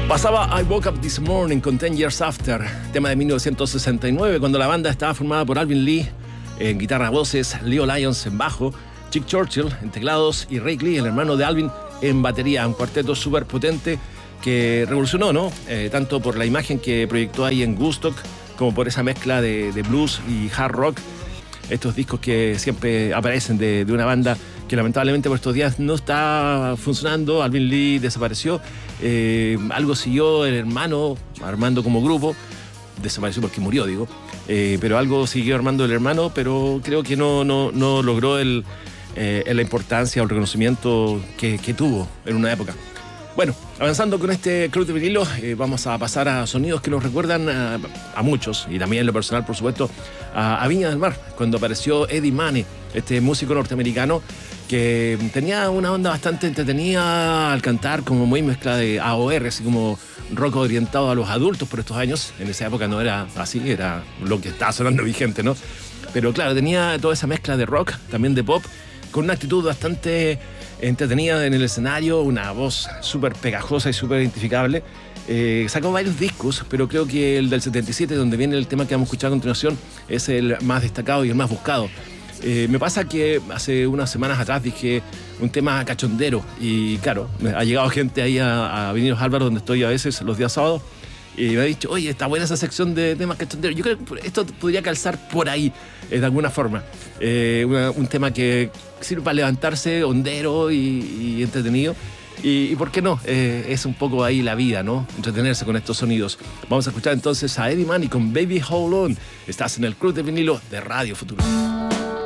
Pasaba I Woke Up This Morning con 10 Years After, tema de 1969, cuando la banda estaba formada por Alvin Lee en guitarra, voces, Leo Lyons en bajo, Chick Churchill en teclados y Ray Lee, el hermano de Alvin, en batería. Un cuarteto súper potente que revolucionó, ¿no? Tanto por la imagen que proyectó ahí en Woodstock, como por esa mezcla de blues y hard rock. Estos discos que siempre aparecen de una banda que lamentablemente por estos días no está funcionando. Alvin Lee desapareció, algo siguió el hermano armando como grupo, desapareció porque murió, digo, pero algo siguió armando el hermano, pero creo que no logró la importancia o el reconocimiento que tuvo en una época. Bueno, avanzando con este club de vinilo, vamos a pasar a sonidos que nos recuerdan a muchos, y también en lo personal, por supuesto, a Viña del Mar, cuando apareció Eddie Money, este músico norteamericano que tenía una onda bastante entretenida al cantar, como muy mezcla de AOR, así como rock orientado a los adultos por estos años. En esa época no era así, era lo que estaba sonando vigente, ¿no? Pero claro, tenía toda esa mezcla de rock, también de pop, con una actitud bastante entretenida en el escenario, una voz súper pegajosa y súper identificable. Sacó varios discos, pero creo que el del 77, donde viene el tema que vamos a escuchar a continuación, es el más destacado y el más buscado. Me pasa que hace unas semanas atrás dije un tema cachondero, y claro, ha llegado gente ahí a Vinilos Álvaro, donde estoy a veces los días sábados, y me ha dicho, oye, está buena esa sección de temas cachonderos. Yo creo que esto podría calzar por ahí, de alguna forma. Un tema que sirve para levantarse, hondero y entretenido. Y ¿por qué no? Es un poco ahí la vida, ¿no? Entretenerse con estos sonidos. Vamos a escuchar entonces a Eddie Money con Baby Hold On. Estás en el Club de Vinilo de Radio Futuro.